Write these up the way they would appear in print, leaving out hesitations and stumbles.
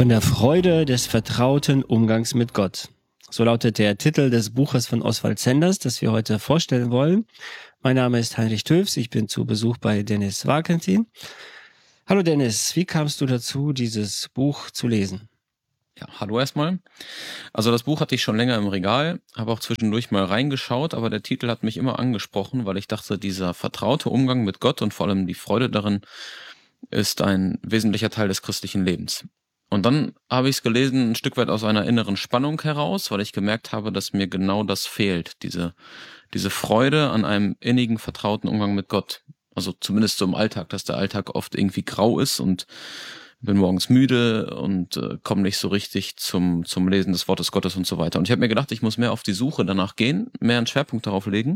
Von der Freude des vertrauten Umgangs mit Gott. So lautet der Titel des Buches von Oswald Sanders, das wir heute vorstellen wollen. Mein Name ist Heinrich Töfs, ich bin zu Besuch bei Dennis Wagentin. Hallo Dennis, wie kamst du dazu, dieses Buch zu lesen? Ja, hallo erstmal. Also das Buch hatte ich schon länger im Regal, habe auch zwischendurch mal reingeschaut, aber der Titel hat mich immer angesprochen, weil ich dachte, dieser vertraute Umgang mit Gott und vor allem die Freude darin ist ein wesentlicher Teil des christlichen Lebens. Und dann habe ich es gelesen, ein Stück weit aus einer inneren Spannung heraus, weil ich gemerkt habe, dass mir genau das fehlt, diese Freude an einem innigen, vertrauten Umgang mit Gott. Also zumindest so im Alltag, dass der Alltag oft irgendwie grau ist und bin morgens müde und komme nicht so richtig zum Lesen des Wortes Gottes und so weiter. Und ich habe mir gedacht, ich muss mehr auf die Suche danach gehen, mehr einen Schwerpunkt darauf legen.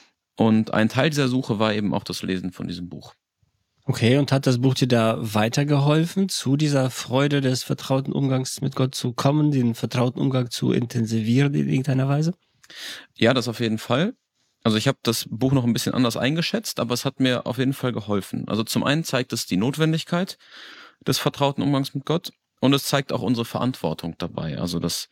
Und ein Teil dieser Suche war eben auch das Lesen von diesem Buch. Okay, und hat das Buch dir da weitergeholfen, zu dieser Freude des vertrauten Umgangs mit Gott zu kommen, den vertrauten Umgang zu intensivieren in irgendeiner Weise? Ja, das auf jeden Fall. Also ich habe das Buch noch ein bisschen anders eingeschätzt, aber es hat mir auf jeden Fall geholfen. Also zum einen zeigt es die Notwendigkeit des vertrauten Umgangs mit Gott und es zeigt auch unsere Verantwortung dabei. Also dass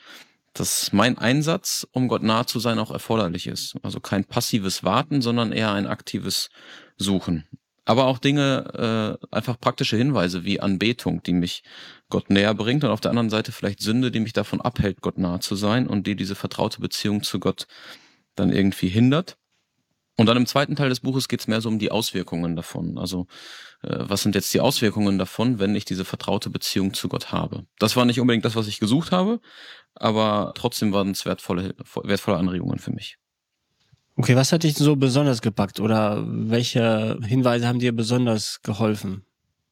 mein Einsatz, um Gott nahe zu sein, auch erforderlich ist. Also kein passives Warten, sondern eher ein aktives Suchen. Aber auch Dinge, einfach praktische Hinweise wie Anbetung, die mich Gott näher bringt und auf der anderen Seite vielleicht Sünde, die mich davon abhält, Gott nahe zu sein und die diese vertraute Beziehung zu Gott dann irgendwie hindert. Und dann im zweiten Teil des Buches geht es mehr so um die Auswirkungen davon. Also was sind jetzt die Auswirkungen davon, wenn ich diese vertraute Beziehung zu Gott habe? Das war nicht unbedingt das, was ich gesucht habe, aber trotzdem waren es wertvolle Anregungen für mich. Okay, was hat dich so besonders gepackt oder welche Hinweise haben dir besonders geholfen?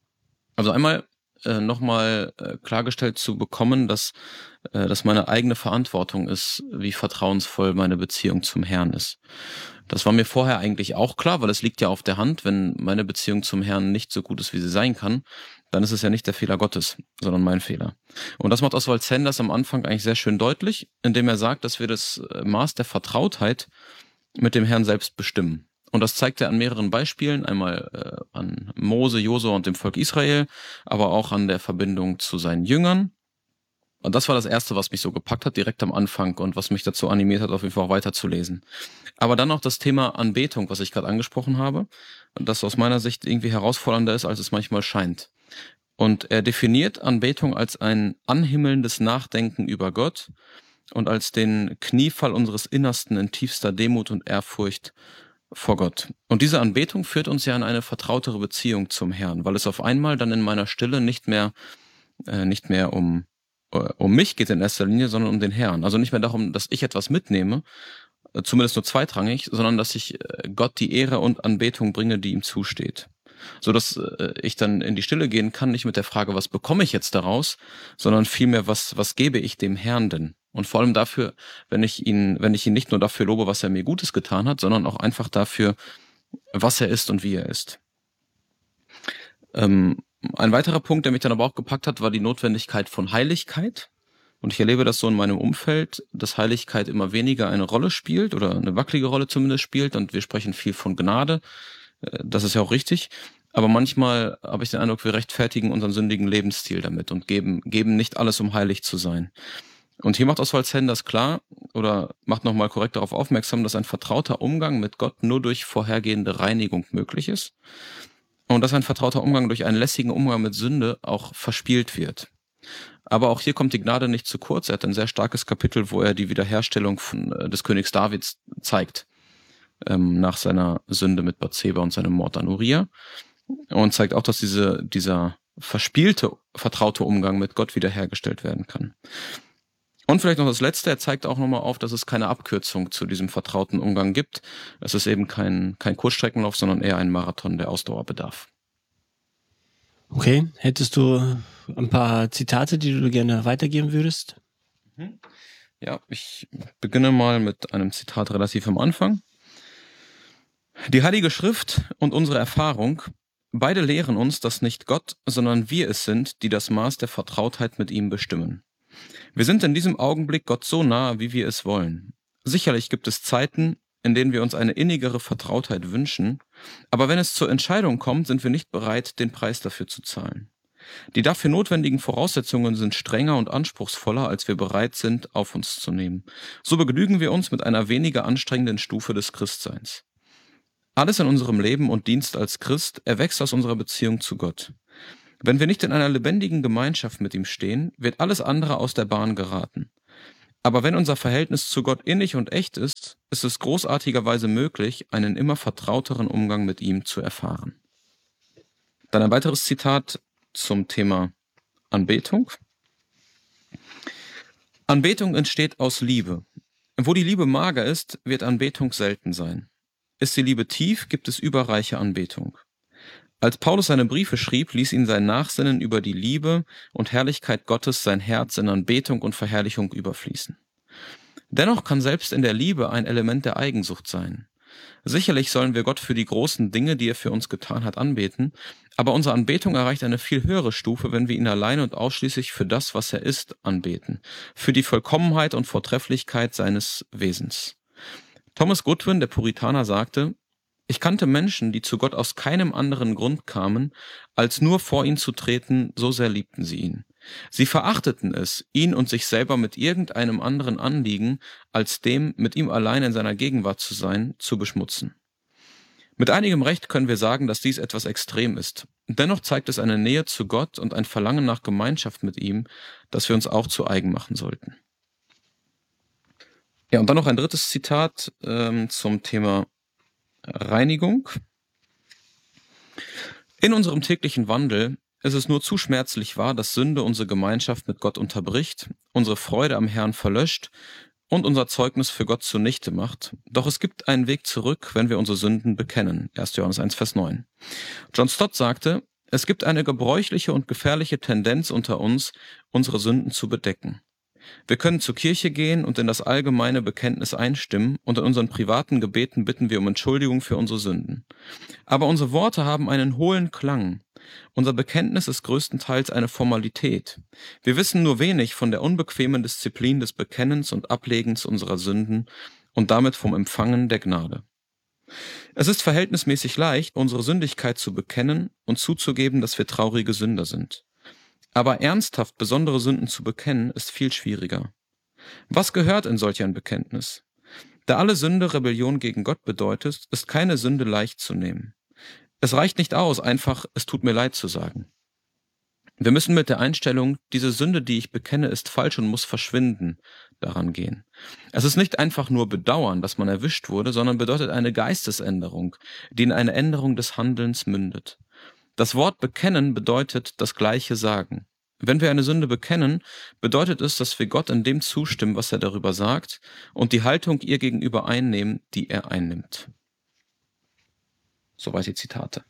Also einmal nochmal klargestellt zu bekommen, dass meine eigene Verantwortung ist, wie vertrauensvoll meine Beziehung zum Herrn ist. Das war mir vorher eigentlich auch klar, weil es liegt ja auf der Hand, wenn meine Beziehung zum Herrn nicht so gut ist, wie sie sein kann, dann ist es ja nicht der Fehler Gottes, sondern mein Fehler. Und das macht Oswald Sanders am Anfang eigentlich sehr schön deutlich, indem er sagt, dass wir das Maß der Vertrautheit mit dem Herrn selbst bestimmen. Und das zeigt er an mehreren Beispielen, einmal an Mose, Josua und dem Volk Israel, aber auch an der Verbindung zu seinen Jüngern. Und das war das Erste, was mich so gepackt hat, direkt am Anfang und was mich dazu animiert hat, auf jeden Fall auch weiterzulesen. Aber dann noch das Thema Anbetung, was ich gerade angesprochen habe, das aus meiner Sicht irgendwie herausfordernder ist, als es manchmal scheint. Und er definiert Anbetung als ein anhimmelndes Nachdenken über Gott und als den Kniefall unseres Innersten in tiefster Demut und Ehrfurcht vor Gott. Und diese Anbetung führt uns ja in eine vertrautere Beziehung zum Herrn, weil es auf einmal dann in meiner Stille nicht mehr um mich geht in erster Linie, sondern um den Herrn. Also nicht mehr darum, dass ich etwas mitnehme, zumindest nur zweitrangig, sondern dass ich Gott die Ehre und Anbetung bringe, die ihm zusteht. So dass ich dann in die Stille gehen kann, nicht mit der Frage, was bekomme ich jetzt daraus, sondern vielmehr, was gebe ich dem Herrn denn? Und vor allem dafür, wenn ich ihn nicht nur dafür lobe, was er mir Gutes getan hat, sondern auch einfach dafür, was er ist und wie er ist. Ein weiterer Punkt, der mich dann aber auch gepackt hat, war die Notwendigkeit von Heiligkeit. Und ich erlebe das so in meinem Umfeld, dass Heiligkeit immer weniger eine Rolle spielt oder eine wackelige Rolle zumindest spielt. Und wir sprechen viel von Gnade. Das ist ja auch richtig. Aber manchmal habe ich den Eindruck, wir rechtfertigen unseren sündigen Lebensstil damit und geben nicht alles, um heilig zu sein. Und hier macht Oswald Sanders klar oder macht nochmal korrekt darauf aufmerksam, dass ein vertrauter Umgang mit Gott nur durch vorhergehende Reinigung möglich ist und dass ein vertrauter Umgang durch einen lässigen Umgang mit Sünde auch verspielt wird. Aber auch hier kommt die Gnade nicht zu kurz. Er hat ein sehr starkes Kapitel, wo er die Wiederherstellung des Königs Davids zeigt, nach seiner Sünde mit Bathseba und seinem Mord an Uriah. Und zeigt auch, dass dieser verspielte, vertraute Umgang mit Gott wiederhergestellt werden kann. Und vielleicht noch das Letzte, er zeigt auch nochmal auf, dass es keine Abkürzung zu diesem vertrauten Umgang gibt. Es ist eben kein Kurzstreckenlauf, sondern eher ein Marathon, der Ausdauer bedarf. Okay, hättest du ein paar Zitate, die du gerne weitergeben würdest? Ja, ich beginne mal mit einem Zitat relativ am Anfang. Die Heilige Schrift und unsere Erfahrung, beide lehren uns, dass nicht Gott, sondern wir es sind, die das Maß der Vertrautheit mit ihm bestimmen. Wir sind in diesem Augenblick Gott so nahe, wie wir es wollen. Sicherlich gibt es Zeiten, in denen wir uns eine innigere Vertrautheit wünschen, aber wenn es zur Entscheidung kommt, sind wir nicht bereit, den Preis dafür zu zahlen. Die dafür notwendigen Voraussetzungen sind strenger und anspruchsvoller, als wir bereit sind, auf uns zu nehmen. So begnügen wir uns mit einer weniger anstrengenden Stufe des Christseins. Alles in unserem Leben und Dienst als Christ erwächst aus unserer Beziehung zu Gott. Wenn wir nicht in einer lebendigen Gemeinschaft mit ihm stehen, wird alles andere aus der Bahn geraten. Aber wenn unser Verhältnis zu Gott innig und echt ist, ist es großartigerweise möglich, einen immer vertrauteren Umgang mit ihm zu erfahren. Dann ein weiteres Zitat zum Thema Anbetung. Anbetung entsteht aus Liebe. Wo die Liebe mager ist, wird Anbetung selten sein. Ist die Liebe tief, gibt es überreiche Anbetung. Als Paulus seine Briefe schrieb, ließ ihn sein Nachsinnen über die Liebe und Herrlichkeit Gottes sein Herz in Anbetung und Verherrlichung überfließen. Dennoch kann selbst in der Liebe ein Element der Eigensucht sein. Sicherlich sollen wir Gott für die großen Dinge, die er für uns getan hat, anbeten, aber unsere Anbetung erreicht eine viel höhere Stufe, wenn wir ihn allein und ausschließlich für das, was er ist, anbeten, für die Vollkommenheit und Vortrefflichkeit seines Wesens. Thomas Goodwin, der Puritaner, sagte: Ich kannte Menschen, die zu Gott aus keinem anderen Grund kamen, als nur vor ihn zu treten, so sehr liebten sie ihn. Sie verachteten es, ihn und sich selber mit irgendeinem anderen Anliegen, als dem, mit ihm allein in seiner Gegenwart zu sein, zu beschmutzen. Mit einigem Recht können wir sagen, dass dies etwas extrem ist. Dennoch zeigt es eine Nähe zu Gott und ein Verlangen nach Gemeinschaft mit ihm, das wir uns auch zu eigen machen sollten. Ja, und dann noch ein drittes Zitat zum Thema Reinigung. In unserem täglichen Wandel ist es nur zu schmerzlich wahr, dass Sünde unsere Gemeinschaft mit Gott unterbricht, unsere Freude am Herrn verlöscht und unser Zeugnis für Gott zunichte macht. Doch es gibt einen Weg zurück, wenn wir unsere Sünden bekennen. 1. Johannes 1, Vers 9. John Stott sagte: Es gibt eine gebräuchliche und gefährliche Tendenz unter uns, unsere Sünden zu bedecken. Wir können zur Kirche gehen und in das allgemeine Bekenntnis einstimmen und in unseren privaten Gebeten bitten wir um Entschuldigung für unsere Sünden. Aber unsere Worte haben einen hohlen Klang. Unser Bekenntnis ist größtenteils eine Formalität. Wir wissen nur wenig von der unbequemen Disziplin des Bekennens und Ablegens unserer Sünden und damit vom Empfangen der Gnade. Es ist verhältnismäßig leicht, unsere Sündigkeit zu bekennen und zuzugeben, dass wir traurige Sünder sind. Aber ernsthaft besondere Sünden zu bekennen, ist viel schwieriger. Was gehört in solch ein Bekenntnis? Da alle Sünde Rebellion gegen Gott bedeutet, ist keine Sünde leicht zu nehmen. Es reicht nicht aus, einfach "es tut mir leid" zu sagen. Wir müssen mit der Einstellung, diese Sünde, die ich bekenne, ist falsch und muss verschwinden, daran gehen. Es ist nicht einfach nur Bedauern, dass man erwischt wurde, sondern bedeutet eine Geistesänderung, die in eine Änderung des Handelns mündet. Das Wort bekennen bedeutet das gleiche sagen. Wenn wir eine Sünde bekennen, bedeutet es, dass wir Gott in dem zustimmen, was er darüber sagt, und die Haltung ihr gegenüber einnehmen, die er einnimmt. Soweit die Zitate.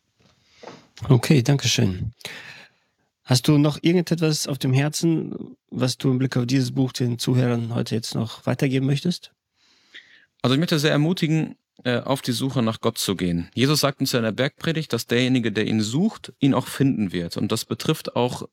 Okay, danke schön. Hast du noch irgendetwas auf dem Herzen, was du im Blick auf dieses Buch den Zuhörern heute jetzt noch weitergeben möchtest? Also ich möchte sehr ermutigen, auf die Suche nach Gott zu gehen. Jesus sagt uns ja in der Bergpredigt, dass derjenige, der ihn sucht, ihn auch finden wird. Und das betrifft auch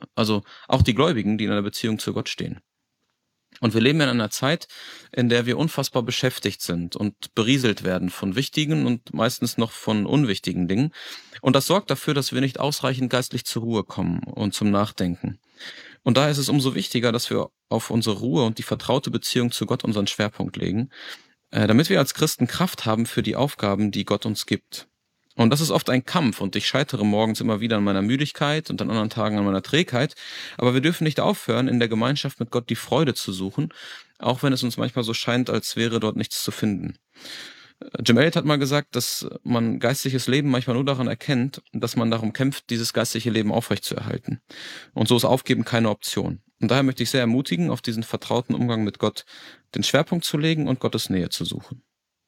die Gläubigen, die in einer Beziehung zu Gott stehen. Und wir leben in einer Zeit, in der wir unfassbar beschäftigt sind und berieselt werden von wichtigen und meistens noch von unwichtigen Dingen. Und das sorgt dafür, dass wir nicht ausreichend geistlich zur Ruhe kommen und zum Nachdenken. Und daher ist es umso wichtiger, dass wir auf unsere Ruhe und die vertraute Beziehung zu Gott unseren Schwerpunkt legen, damit wir als Christen Kraft haben für die Aufgaben, die Gott uns gibt. Und das ist oft ein Kampf und ich scheitere morgens immer wieder an meiner Müdigkeit und an anderen Tagen an meiner Trägheit. Aber wir dürfen nicht aufhören, in der Gemeinschaft mit Gott die Freude zu suchen, auch wenn es uns manchmal so scheint, als wäre dort nichts zu finden. Jim Elliot hat mal gesagt, dass man geistliches Leben manchmal nur daran erkennt, dass man darum kämpft, dieses geistliche Leben aufrechtzuerhalten. Und so ist Aufgeben keine Option. Und daher möchte ich sehr ermutigen, auf diesen vertrauten Umgang mit Gott den Schwerpunkt zu legen und Gottes Nähe zu suchen.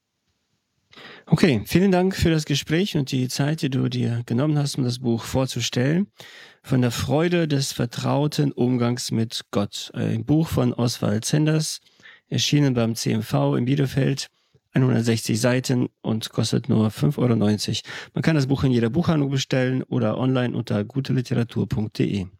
Okay, vielen Dank für das Gespräch und die Zeit, die du dir genommen hast, um das Buch vorzustellen. Von der Freude des vertrauten Umgangs mit Gott. Ein Buch von Oswald Zenders, erschienen beim CMV in Bielefeld. 160 Seiten und kostet nur 5,90 €. Man kann das Buch in jeder Buchhandlung bestellen oder online unter guteliteratur.de.